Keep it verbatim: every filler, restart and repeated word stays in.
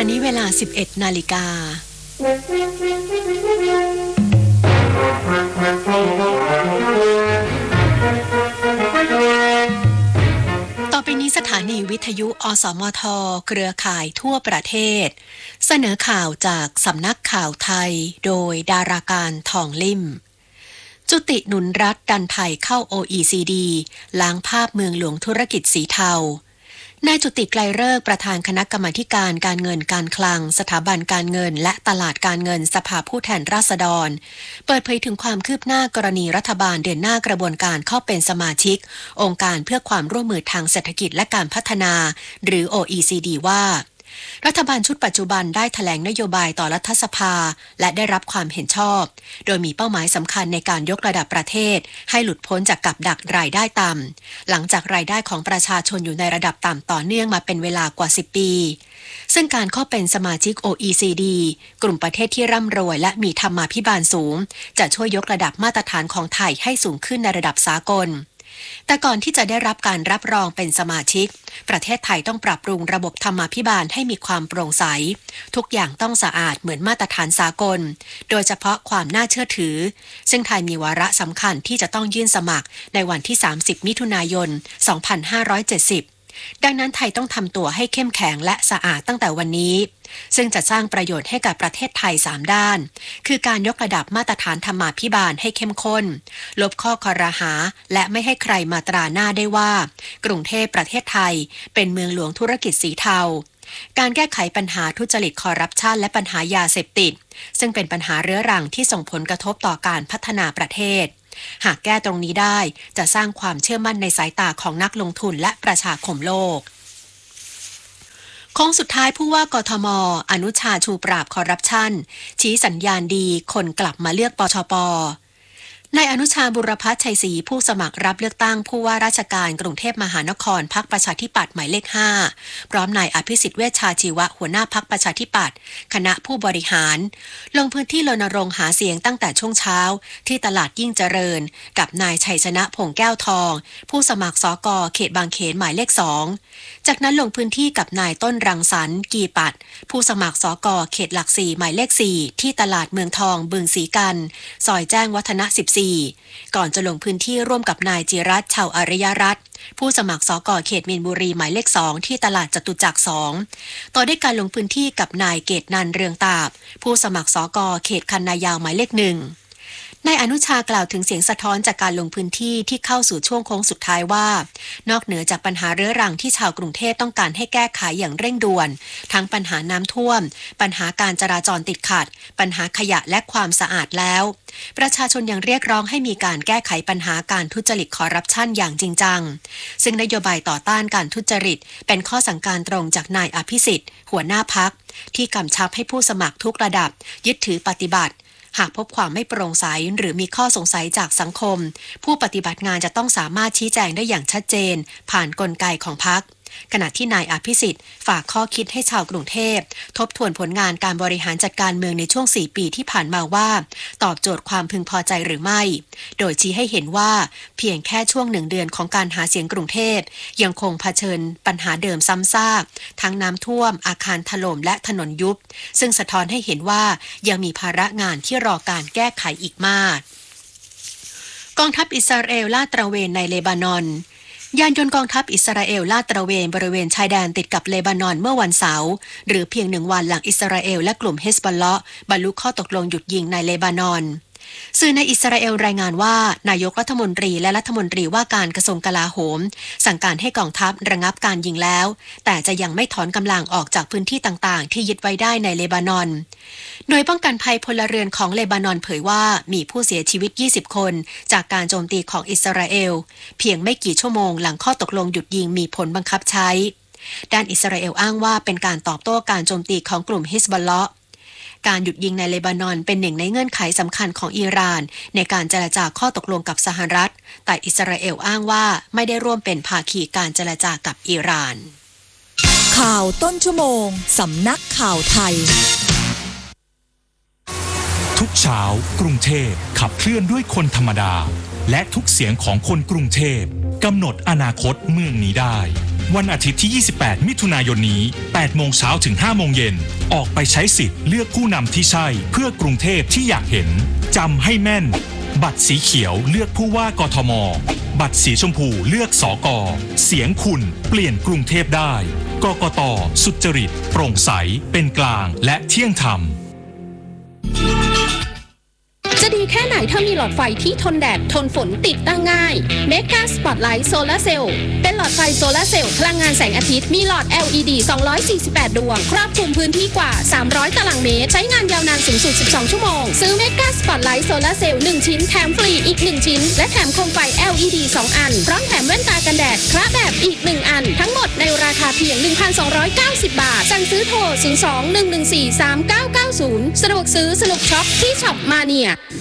นี้เวลา สิบเอ็ด นาฬิกาต่อไปนี้สถานีวิทยุอสมทเครือข่ายทั่วประเทศเสนอข่าวจากสำนักข่าวไทยโดยดาราการทองลิ่มจุติหนุนรัฐดันไทยเข้า โอ อี ซี ดี ล้างภาพเมืองหลวงธุรกิจสีเทานายจุติไกลฤกษ์ประธานคณะกรรมาธิการการเงินการคลังสถาบันการเงินและตลาดการเงินสภาผู้แทนราษฎรเปิดเผยถึงความคืบหน้ากรณีรัฐบาลเดินหน้ากระบวนการเข้าเป็นสมาชิกองค์การเพื่อความร่วมมือทางเศรษฐกิจและการพัฒนาหรือ โอ อี ซี ดี ว่ารัฐบาลชุดปัจจุบันได้แถลงนโยบายต่อรัฐสภาและได้รับความเห็นชอบโดยมีเป้าหมายสำคัญในการยกระดับประเทศให้หลุดพ้นจากกับดักรายได้ต่ำหลังจากรายได้ของประชาชนอยู่ในระดับต่ำต่อเนื่องมาเป็นเวลากว่าสิบปีซึ่งการเข้าเป็นสมาชิก โอ อี ซี ดี กลุ่มประเทศที่ร่ำรวยและมีธรรมาภิบาลสูงจะช่วยยกระดับมาตรฐานของไทยให้สูงขึ้นในระดับสากลแต่ก่อนที่จะได้รับการรับรองเป็นสมาชิกประเทศไทยต้องปรับปรุงระบบธรรมาภิบาลให้มีความโปร่งใสทุกอย่างต้องสะอาดเหมือนมาตรฐานสากลโดยเฉพาะความน่าเชื่อถือซึ่งไทยมีวาระสำคัญที่จะต้องยื่นสมัครในวันที่สามสิบมิถุนายนสองพันห้าร้อยเจ็ดสิบดังนั้นไทยต้องทำตัวให้เข้มแข็งและสะอาดตั้งแต่วันนี้ซึ่งจะสร้างประโยชน์ให้กับประเทศไทยสามด้านคือการยกระดับมาตรฐานธรรมาภิบาลให้เข้มข้นลบข้อคอรหาและไม่ให้ใครมาตราหน้าได้ว่ากรุงเทพประเทศไทยเป็นเมืองหลวงธุรกิจสีเทาการแก้ไขปัญหาทุจริตคอร์รัปชันและปัญหายาเสพติดซึ่งเป็นปัญหาเรื้อรังที่ส่งผลกระทบต่อการพัฒนาประเทศหากแก้ตรงนี้ได้จะสร้างความเชื่อมั่นในสายตาของนักลงทุนและประชาคมโลกโค้งสุดท้ายผู้ว่ากทม.อนุชาชูปราบคอร์รัปชันชี้สัญญาณดีคนกลับมาเลือกปชป.นายอนุชาบุรพัฒน์ชัยศรีผู้สมัครรับเลือกตั้งผู้ว่าราชการกรุงเทพมหานครพรรคประชาธิปัตย์หมายเลขห้าพร้อมนายอภิสิทธิ์เวชชาชีวะหัวหน้าพรรคประชาธิปัตย์คณะผู้บริหารลงพื้นที่รณรงค์หาเสียงตั้งแต่ช่วงเช้าที่ตลาดยิ่งเจริญกับนายชัยชนะพงแก้วทองผู้สมัครสกเขตบางเขนหมายเลขสองจากนั้นลงพื้นที่กับนายต้นรังสรรค์กีปัดผู้สมัครสกเขตหลักสี่หมายเลขสี่ที่ตลาดเมืองทองบึงสีกันซอยแจ้งวัฒนะสิบสี่ก่อนจะลงพื้นที่ร่วมกับนายจิรัตน์ชาวอริยรัตน์ผู้สมัครสกเขตมีนบุรีหมายเลขสองที่ตลาดจตุจักรสองต่อด้วยการลงพื้นที่กับนายเกตนันเรืองตาบผู้สมัครสกเขตคันนายาวหมายเลขหนึ่งนายอนุชากล่าวถึงเสียงสะท้อนจากการลงพื้นที่ที่เข้าสู่ช่วงโค้งสุดท้ายว่านอกเหนือจากปัญหาเรื้อรังที่ชาวกรุงเทพต้องการให้แก้ไขอย่างเร่งด่วนทั้งปัญหาน้ำท่วมปัญหาการจราจรติดขัดปัญหาขยะและความสะอาดแล้วประชาชนยังเรียกร้องให้มีการแก้ไขปัญหาการทุจริตคอร์รัปชันอย่างจริงจังซึ่งนโยบายต่อต้านการทุจริตเป็นข้อสั่งการตรงจากนายอภิสิทธิ์หัวหน้าพรรคที่กำชับให้ผู้สมัครทุกระดับยึดถือปฏิบัติหากพบความไม่โปร่งใสหรือมีข้อสงสัยจากสังคมผู้ปฏิบัติงานจะต้องสามารถชี้แจงได้อย่างชัดเจนผ่านกลไกของพรรคขณะที่นายอภิสิทธิ์ฝากข้อคิดให้ชาวกรุงเทพทบทวนผลงานการบริหารจัดการเมืองในช่วงสี่ปีที่ผ่านมาว่าตอบโจทย์ความพึงพอใจหรือไม่โดยชี้ให้เห็นว่าเพียงแค่ช่วงหนึ่งเดือนของการหาเสียงกรุงเทพยังคงเผชิญปัญหาเดิมซ้ำซากทั้งน้ำท่วมอาคารถล่มและถนนยุบซึ่งสะท้อนให้เห็นว่ายังมีภาระงานที่รอการแก้ไขอีกมากกองทัพอิสราเอลลาดตระเวนในเลบานอนยานยนต์กองทัพอิสราเอลลาดตระเวนบริเวณชายแดนติดกับเลบานอนเมื่อวันเสาร์หรือเพียงหนึ่งวันหลังอิสราเอลและกลุ่มเฮซบอลเลาะห์บรรลุข้อตกลงหยุดยิงในเลบานอนสื่อในอิสราเอลรายงานว่านายกรัฐมนตรีและรัฐมนตรีว่าการกระทรวงกลาโหมสั่งการให้กองทัพระงับการยิงแล้วแต่จะยังไม่ถอนกำลังออกจากพื้นที่ต่างๆที่ยึดไว้ได้ในเลบานอนหน่วยป้องกันภัยพลเรือนของเลบานอนเผยว่ามีผู้เสียชีวิตยี่สิบคนจากการโจมตีของอิสราเอลเพียงไม่กี่ชั่วโมงหลังข้อตกลงหยุดยิงมีผลบังคับใช้ด้านอิสราเอลอ้างว่าเป็นการตอบโต้การโจมตีของกลุ่มฮิซบอลเลาะห์การหยุดยิงในเลบานอนเป็นหนึ่งในเงื่อนไขสำคัญของอิหร่านในการเจรจาข้อตกลงกับสหรัฐแต่อิสราเอลอ้างว่าไม่ได้ร่วมเป็นภาคีการเจรจากับอิหร่านข่าวต้นชั่วโมงสำนักข่าวไทยทุกเช้ากรุงเทพขับเคลื่อนด้วยคนธรรมดาและทุกเสียงของคนกรุงเทพกำหนดอนาคตเมืองนี้ได้วันอาทิตย์ที่ ยี่สิบแปด มิถุนายนนี้ แปดโมงเช้าถึง ห้าโมงเย็น ออกไปใช้สิทธิ์เลือกผู้นำที่ใช่เพื่อกรุงเทพที่อยากเห็นจำให้แม่นบัตรสีเขียวเลือกผู้ว่ากทมบัตรสีชมพูเลือกสกเสียงคุณเปลี่ยนกรุงเทพได้กกต.สุจริตโปร่งใสเป็นกลางและเที่ยงธรรมจะดีแค่ไหนถ้ามีหลอดไฟที่ทนแดดทนฝนติดตั้งง่าย Mega Spotlight Solar Cell เป็นหลอดไฟโซลาร์เซลล์พลังงานแสงอาทิตย์มีหลอด แอล อี ดี สองร้อยสี่สิบแปด ดวงครอบคลุมพื้นที่กว่าสามร้อยตารางเมตรใช้งานยาวนานสูงสุดสิบสองชั่วโมงซื้อ Mega Spotlight Solar Cell หนึ่งชิ้นแถมฟรีอีกหนึ่งชิ้นและแถมโคมไฟ แอล อี ดี สองอันพร้อมแถมแว่นตากันแดดคระแบบอีกหนึ่งอันทั้งหมดในราคาเพียง หนึ่งพันสองร้อยเก้าสิบ บาทสั่งซื้อโทรศูนย์ สอง หนึ่ง หนึ่ง สี่ สาม เก้า เก้า ศูนย์สะดวกซื้อสนุกช็อปที่ช็อปมาเนีย